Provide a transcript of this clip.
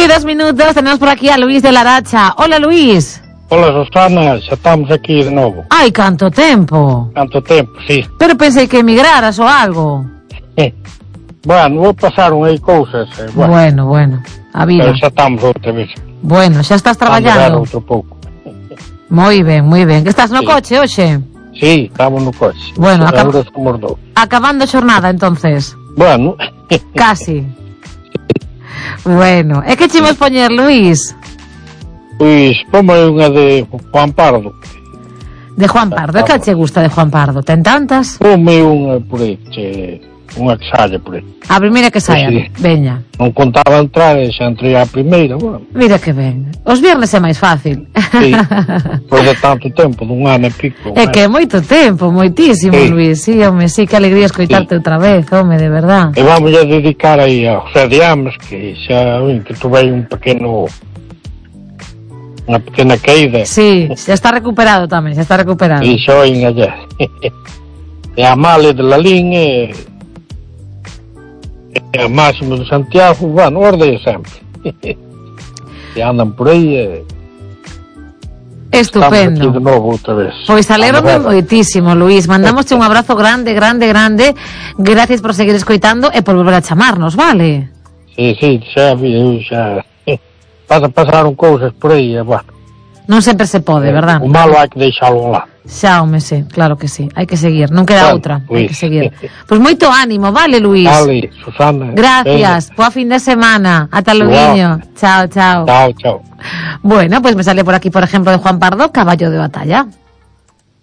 y 2 minutos, tenemos por aquí a Luis de Laracha. Hola, Luis. Hola, Susana, xa estamos aquí de novo. Ai, canto tempo. Canto tempo, sí. Pero pensei que emigraras ou algo. Bueno, vou pasar aí cousas. Bueno, a vida. Pero xa estamos outra vez. Bueno, xa estás traballando. Outro pouco. Moi ben. Que estás no coche hoxe? Sí, estamos no coche. Bueno, acabando a xornada, entonces. Bueno. Casi. Bueno, e que chimos poñer, Luis? Pois, como unha de Juan Pardo. De Juan Pardo, e que che gusta de Juan Pardo? Ten tantas? Como unha por aí, unha que saia por aí. A primeira que saia, sí. Veña. Non contaba entrar, xa entrei a primeira, bueno. Mira que ben. Os viernes é máis fácil. Sí, pois de tanto tempo, dun ano e pico. É que é moito tempo, moitísimo, sí. Luis. Sí, home, sí, que alegría escoitarte outra vez, home, de verdad. E vamos a dedicar aí ao José Diames, que xa, que tuve un pequeno... Unha pequena caída. Sí, xa está recuperado tamén, xa está recuperado. E xo en allá. E a Male de Lalín e a Máximo de Santiago, bueno, orde sempre. E andan por aí estupendo. Estamos aquí de novo outra vez. Pois alégrome moitísimo, Luis. Mandamosche un abrazo grande. Gracias por seguir escoitando e por volver a chamarnos, vale? Sí, xa vi, xa... Pasaron cousas por aí, bueno. Non sempre se pode, verdad? O malo hai que deixalo lá. Xa, home, sí, claro que sí. Hai que seguir, non queda outra. Hai que seguir. Pois moito ánimo, vale, Luis? Vale, Susana. Gracias. Boa fin de semana. Ata luguiño. Chao. Chao. Bueno, pues me sale por aquí, por ejemplo, de Juan Pardo, Caballo de Batalla.